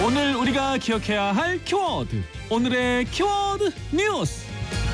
오늘 우리가 기억해야 할 키워드. 오늘의 키워드 뉴스.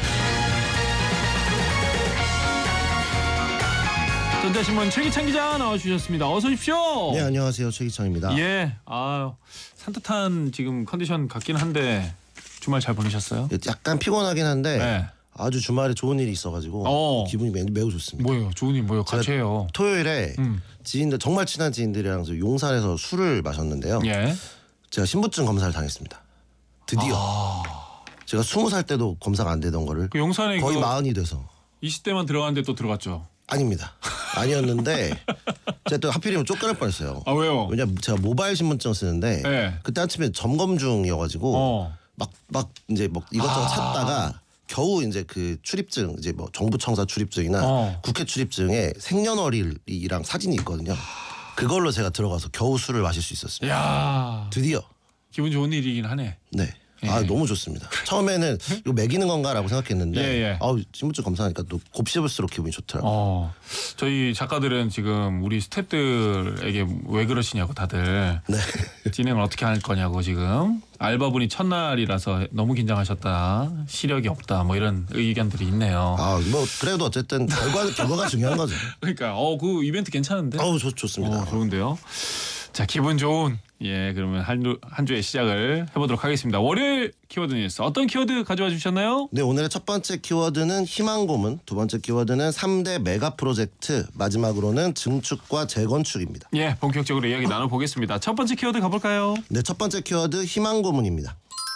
전자신문 최기찬 기자 나와주셨습니다. 어서 오십시오. 네, 안녕하세요. 최기찬입니다. 예, 산뜻한 지금 컨디션 같긴 한데 주말 잘 보내셨어요? 약간 피곤하긴 한데 네. 아주 주말에 좋은 일이 있어가지고 기분이 매우 좋습니다. 뭐예요? 좋은 일 뭐예요? 같이 해요. 토요일에 지인들, 정말 친한 지인들이랑 용산에서 술을 마셨는데요. 예. 제가 신분증 검사를 당했습니다. 드디어. 제가 20살 때도 검사가 안 되던 거를 그 용산에 거의 40이 돼서. 20대만 들어갔는데 또 들어갔죠? 아닙니다. 아니었는데 제가 또 하필이면 쫓겨날 뻔했어요. 아, 왜요? 왜냐면 제가 모바일 신분증 쓰는데 네. 그때 한참에 점검 중이어가지고 막 이제 뭐 이것저것 찾다가 겨우 이제 그 출입증, 이제 뭐 정부청사 출입증이나 국회 출입증에 생년월일이랑 사진이 있거든요. 그걸로 제가 들어가서 겨우 술을 마실 수 있었습니다. 야, 드디어. 기분 좋은 일이긴 하네. 네. 예. 너무 좋습니다. 처음에는 이거 매기는 건가라고 생각했는데 신분증 검사하니까 또 곱씹을수록 기분이 좋더라고요. 저희 작가들은 지금 우리 스태프들에게 왜 그러시냐고 다들 진행을 어떻게 할 거냐고 지금 알바분이 첫날이라서 너무 긴장하셨다, 시력이 없다, 뭐 이런 의견들이 있네요. 뭐 그래도 어쨌든 결과가 중요한 거죠. 그러니까 그 이벤트 괜찮은데? 좋습니다. 좋은데요. 자, 기분 좋은 그러면 한 주의 시작을 해보도록 하겠습니다. 월요일 키워드 뉴스 어떤 키워드 가져와 주셨나요? 네, 오늘의 첫 번째 키워드는 희망고문, 두 번째 키워드는 3대 메가 프로젝트, 마지막으로는 증축과 재건축입니다. 예, 본격적으로 이야기 나눠보겠습니다. 첫 번째 키워드 가볼까요? 네, 첫 번째 키워드 희망고문입니다.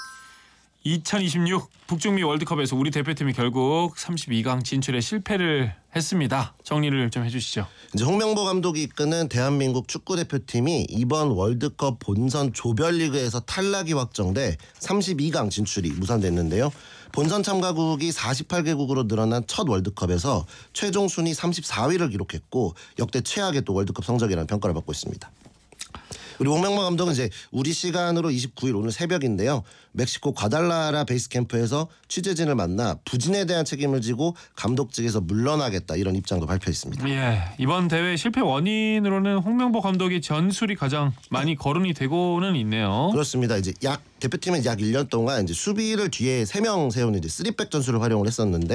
2026 북중미 월드컵에서 우리 대표팀이 결국 32강 진출에 실패를 했습니다. 정리를 좀 해주시죠. 이제 홍명보 감독이 이끄는 대한민국 축구대표팀이 이번 월드컵 본선 조별리그에서 탈락이 확정돼 32강 진출이 무산됐는데요. 본선 참가국이 48개국으로 늘어난 첫 월드컵에서 최종 순위 34위를 기록했고 역대 최악의 또 월드컵 성적이라는 평가를 받고 있습니다. 그리고 홍명보 감독은 이제 우리 시간으로 29일 오늘 새벽인데요. 멕시코 과달라라 베이스 캠프에서 취재진을 만나 부진에 대한 책임을 지고 감독직에서 물러나겠다, 이런 입장도 발표했습니다. 예, 이번 대회 실패 원인으로는 홍명보 감독의 전술이 가장 많이 거론이 되고는 있네요. 그렇습니다. 이제 대표팀은 약 1년 동안 이제 수비를 뒤에 3명 세우는 이제 3백 전술을 활용을 했었는데